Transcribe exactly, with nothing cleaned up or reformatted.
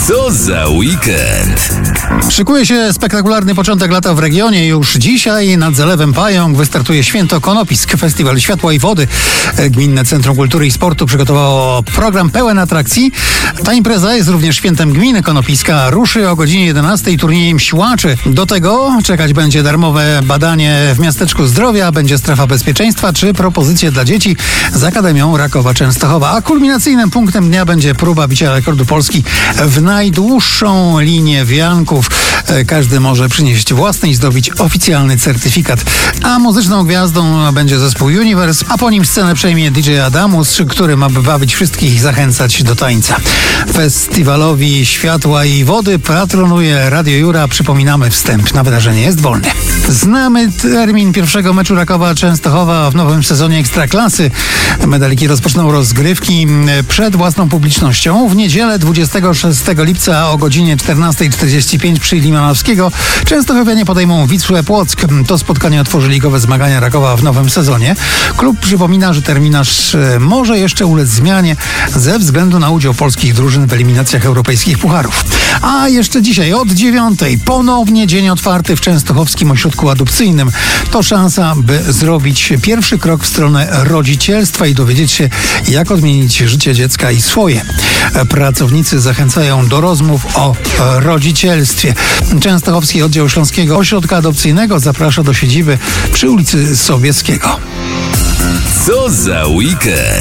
Co za weekend? Szykuje się spektakularny początek lata w regionie. Już dzisiaj nad Zalewem Pająk wystartuje Święto Konopisk, Festiwal Światła i Wody. Gminne Centrum Kultury i Sportu przygotowało program pełen atrakcji. Ta impreza jest również świętem gminy Konopiska. Ruszy o godzinie jedenastej turniejem siłaczy. Do tego czekać będzie darmowe badanie w Miasteczku Zdrowia, będzie strefa bezpieczeństwa czy propozycje dla dzieci z Akademią Rakowa Częstochowa. A kulminacyjnym punktem dnia będzie próba bicia rekordu Polski w najdłuższą linię wianków. Każdy może przynieść własny i zdobyć oficjalny certyfikat. A muzyczną gwiazdą będzie zespół Universe, a po nim scenę przejmie D J Adamus, który ma bawić wszystkich i zachęcać do tańca. Festiwalowi Światła i Wody patronuje Radio Jura. Przypominamy, wstęp na wydarzenie jest wolny. Znamy termin pierwszego meczu Rakowa Częstochowa w nowym sezonie Ekstraklasy. Medaliki rozpoczną rozgrywki przed własną publicznością. W niedzielę dwudziestego szóstego lipca o godzinie czternastej czterdzieści pięć przy Limanowskiego częstochowianie podejmą Wisłę Płock. To spotkanie otworzy ligowe zmagania Rakowa w nowym sezonie. Klub przypomina, że terminarz może jeszcze ulec zmianie ze względu na udział polskich drużyn w eliminacjach europejskich pucharów. A jeszcze dzisiaj od dziewiątej ponownie dzień otwarty w Częstochowskim Ośrodku Adopcyjnym. To szansa, by zrobić pierwszy krok w stronę rodzicielstwa i dowiedzieć się, jak odmienić życie dziecka i swoje. Pracownicy zachęcają do rozmów o rodzicielstwie. Częstochowski Oddział Śląskiego Ośrodka Adopcyjnego zaprasza do siedziby przy ulicy Sobieskiego. Co za weekend?